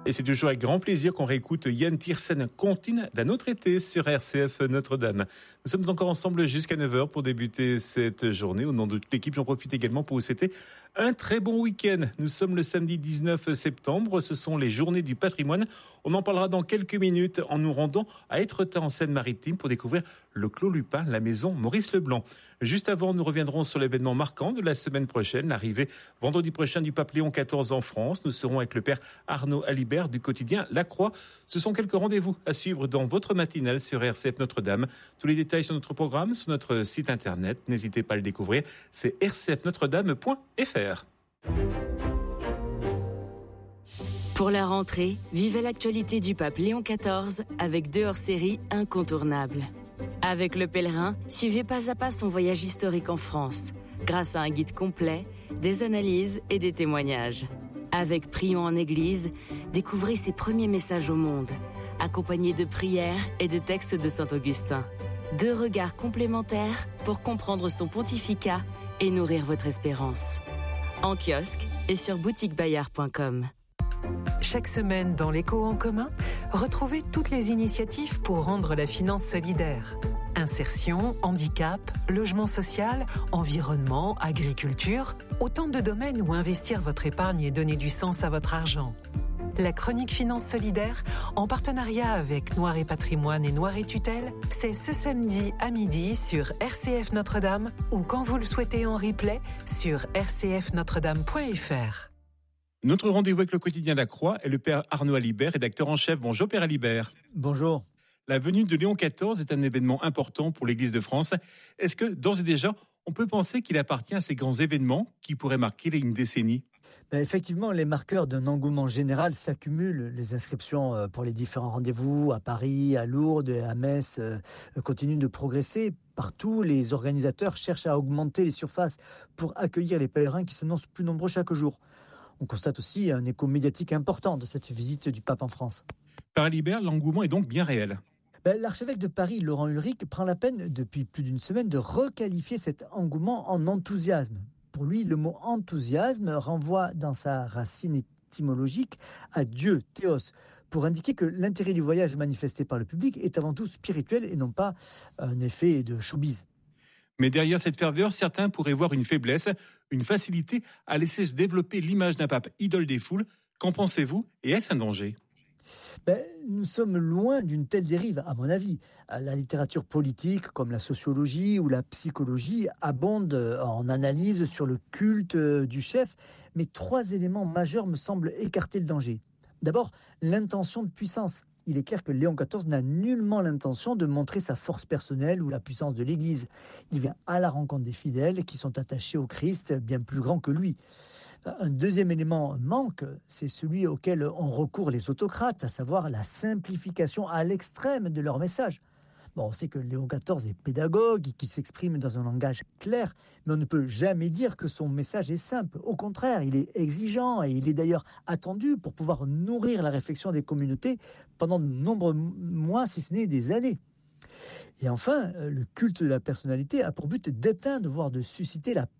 Et c'est toujours avec grand plaisir qu'on réécoute Yann Tiersen Contine d'un autre été sur RCF Notre-Dame. Nous sommes encore ensemble jusqu'à 9h pour débuter cette journée. Au nom de toute l'équipe, j'en profite également pour vous souhaiter un très bon week-end. Nous sommes le samedi 19 septembre. Ce sont les journées du patrimoine. On en parlera dans quelques minutes en nous rendant à Étretat en Seine-Maritime pour découvrir le Clos Lupin, la maison Maurice Leblanc. Juste avant, nous reviendrons sur l'événement marquant de la semaine prochaine, l'arrivée vendredi prochain du pape Léon XIV en France. Nous serons avec le père Arnaud Alibert du quotidien La Croix. Ce sont quelques rendez-vous à suivre dans votre matinale sur RCF Notre-Dame. Tous les détails sur notre programme, sur notre site internet. N'hésitez pas à le découvrir. C'est rcfnotredame.fr. Pour la rentrée, vivez l'actualité du pape Léon XIV avec 2 hors-séries incontournables. Avec Le Pèlerin, suivez pas à pas son voyage historique en France, grâce à un guide complet, des analyses et des témoignages. Avec Prions en Église, découvrez ses premiers messages au monde, accompagnés de prières et de textes de saint Augustin. 2 regards complémentaires pour comprendre son pontificat et nourrir votre espérance. En kiosque et sur boutiquebayard.com. Chaque semaine dans l'Écho en commun, retrouvez toutes les initiatives pour rendre la finance solidaire. Insertion, handicap, logement social, environnement, agriculture, autant de domaines où investir votre épargne et donner du sens à votre argent. La chronique Finance Solidaire, en partenariat avec Noir et Patrimoine et Noir et Tutelle, c'est ce samedi à midi sur RCF Notre-Dame ou quand vous le souhaitez en replay sur rcfnotredame.fr. Notre rendez-vous avec le quotidien La Croix est le père Arnaud Alibert, rédacteur en chef. Bonjour père Alibert. Bonjour. La venue de Léon XIV est un événement important pour l'Église de France. Est-ce que, d'ores et déjà, on peut penser qu'il appartient à ces grands événements qui pourraient marquer une décennie ? Effectivement, les marqueurs d'un engouement général s'accumulent. Les inscriptions pour les différents rendez-vous à Paris, à Lourdes, à Metz continuent de progresser. Partout, les organisateurs cherchent à augmenter les surfaces pour accueillir les pèlerins qui s'annoncent plus nombreux chaque jour. On constate aussi un écho médiatique important de cette visite du pape en France. Père Alibert, l'engouement est donc bien réel. L'archevêque de Paris, Laurent Ulrich, prend la peine depuis plus d'une semaine de requalifier cet engouement en enthousiasme. Pour lui, le mot enthousiasme renvoie dans sa racine étymologique à Dieu, théos, pour indiquer que l'intérêt du voyage manifesté par le public est avant tout spirituel et non pas un effet de showbiz. Mais derrière cette ferveur, certains pourraient voir une faiblesse, une facilité à laisser se développer l'image d'un pape idole des foules. Qu'en pensez-vous et est-ce un danger ? Nous sommes loin d'une telle dérive, à mon avis. La littérature politique, comme la sociologie ou la psychologie, abonde en analyse sur le culte du chef, mais 3 éléments majeurs me semblent écarter le danger. D'abord, l'intention de puissance. Il est clair que Léon XIV n'a nullement l'intention de montrer sa force personnelle ou la puissance de l'Église. Il vient à la rencontre des fidèles qui sont attachés au Christ, bien plus grand que lui. Un deuxième élément manque, c'est celui auquel ont recours les autocrates, à savoir la simplification à l'extrême de leur message. On sait que Léon XIV est pédagogue et qu'il s'exprime dans un langage clair, mais on ne peut jamais dire que son message est simple. Au contraire, il est exigeant et il est d'ailleurs attendu pour pouvoir nourrir la réflexion des communautés pendant de nombreux mois, si ce n'est des années. Et enfin, le culte de la personnalité a pour but d'éteindre, voire de susciter la